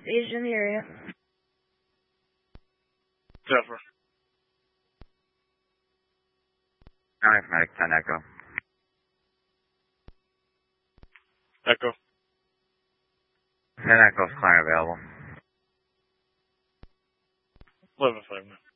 Agent in the area. Zephyr. Alright, Medic 10 Echo. Echo. 10 Echo's client available. 11-5 now.